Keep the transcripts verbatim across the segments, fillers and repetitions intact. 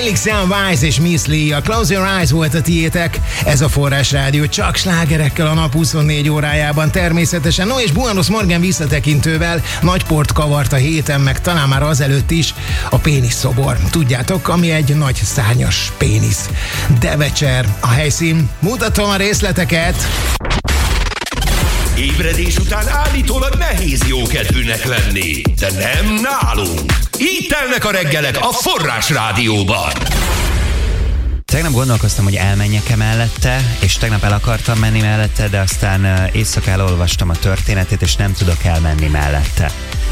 Alexia Wise és Miss Li, a Close Your Eyes volt a tiétek. Ez a Forrás Rádió, csak slágerekkel a nap huszonnégy órájában természetesen. No és Buenos Morgan visszatekintővel nagy port kavart a héten, meg talán már azelőtt is a péniszszobor. Tudjátok, ami egy nagy szárnyas pénisz. Devecser a helyszín. Mutatom a részleteket. Ébredés után állítólag nehéz jókedvűnek lenni, de nem nálunk. Így telnek a reggelek a Forrás Rádióban. Tegnap gondolkoztam, hogy elmenjek-e mellette, és tegnap el akartam menni mellette, de aztán éjszaka elolvastam a történetét, és nem tudok elmenni mellette.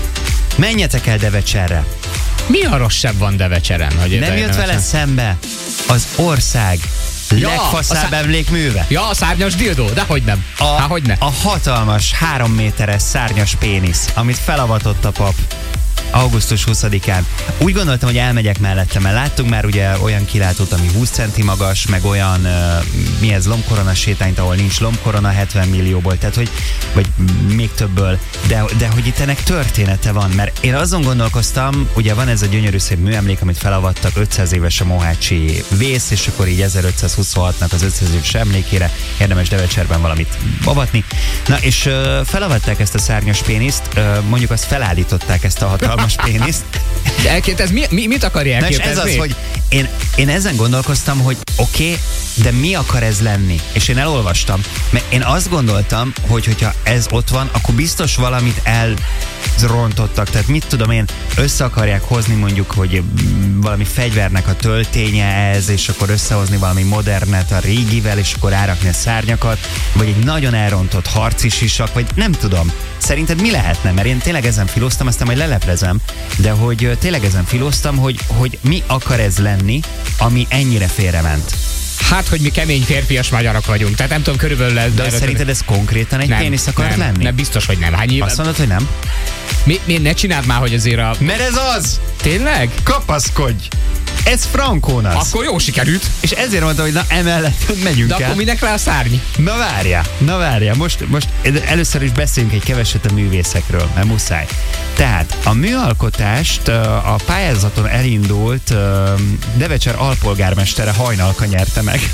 Menjetek el Devecserre! Mi a rosszabb van Devecseren? Hogy nem jött vele szembe az ország ja, legfaszább szá... emlékműve? Ja, a szárnyas dildó, de hogy nem. A, Há, hogy ne? a hatalmas, három méteres szárnyas pénisz, amit felavatott a pap augusztus huszadikán. Úgy gondoltam, hogy elmegyek mellette, mert láttunk már ugye olyan kilátót, ami húsz centi magas, meg olyan, uh, mi ez, lombkorona sétányt, ahol nincs lombkorona hetven millióból, tehát hogy, vagy még többből, de, de hogy itt ennek története van, mert én azon gondolkoztam, ugye van ez a gyönyörű szép műemlék, amit felavattak ötszáz éves a mohácsi vész, és akkor így ezerötszázhuszonhatnak az ötszáz éves emlékére érdemes Devecserben valamit avatni. Na, és uh, felavatták ezt a szárnyas péniszt, uh, mondjuk azt felállították, ezt a hatalmas péniszt. Elként ez mi, mi, mit akarja elképezni? Na és ez az, hogy én, én ezen gondolkoztam, hogy oké, okay, de mi akar ez lenni? És én elolvastam, mert én azt gondoltam, hogy hogyha ez ott van, akkor biztos valamit elrontottak. Tehát mit tudom én, össze akarják hozni mondjuk, hogy valami fegyvernek a tölténye ez, és akkor összehozni valami modernet a régivel, és akkor árakni a szárnyakat, vagy egy nagyon elrontott harci sisak, vagy nem tudom. Szerinted mi lehetne? Mert én tényleg ezen filóztam, aztán majd leleplezem, de hogy tényleg ezen filóztam, hogy, hogy mi akar ez lenni, ami ennyire félrement. Hát, hogy mi kemény férfias magyarok vagyunk, tehát nem tudom, körülbelül... Le, de szerinted ez konkrétan egy nem, pénisz akart nem, lenni? Nem, biztos, hogy nem. Hány éve... Azt mondod, hogy nem? Mi, mi ne csináld már, hogy azért a... Mert ez az! Tényleg? Kapaszkodj! Ez frankónasz. Akkor jó sikerült. És ezért mondta, hogy na emellett megyünk de el. De akkor minek rá a szárny? Na várjál, na várjál. Most, most először is beszéljünk egy keveset a művészekről, mert muszáj. Tehát a műalkotást a pályázaton elindult Devecser alpolgármestere Hajnalka nyerte meg.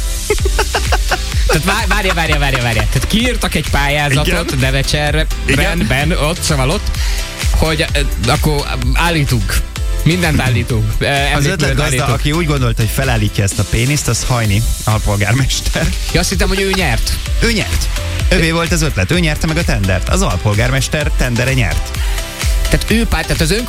Tehát várja, várja, várja, várja. Tehát kiírtak egy pályázatot Devecserben, ben, ott, szóval ott, hogy akkor állítunk. Mindent állítunk. Az ötlet gazda, aki úgy gondolt, hogy felállítja ezt a péniszt, az Hajni, alpolgármester. Ja, azt hittem, hogy ő nyert. Ő nyert. Övé volt az ötlet. Ő nyerte meg a tendert. Az alpolgármester tendere nyert. Tehát ő pályázott, tehát az